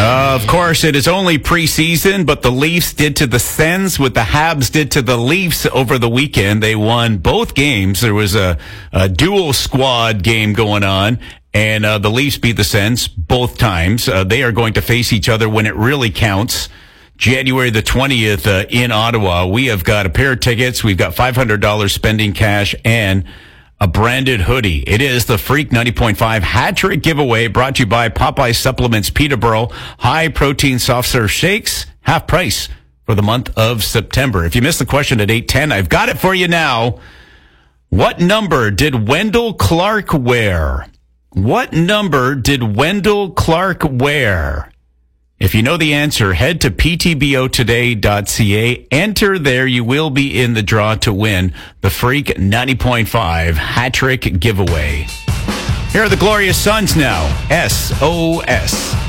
Of course, it is only preseason, but the Leafs did to the Sens what the Habs did to the Leafs over the weekend. They won both games. There was a dual squad game going on, and the Leafs beat the Sens both times. They are going to face each other when it really counts. January the 20th in Ottawa. We have got a pair of tickets. We've got $500 spending cash and a branded hoodie. It is the Freak 90.5 hat-trick giveaway brought to you by Popeye Supplements Peterborough. High-protein soft serve shakes, half price for the month of September. If you missed the question at 8:10, I've got it for you now. What number did Wendell Clark wear? What number did Wendell Clark wear? If you know the answer, head to ptbotoday.ca. Enter there. You will be in the draw to win the Freak 90.5 hat-trick giveaway. Here are the Glorious Sons now. SOS.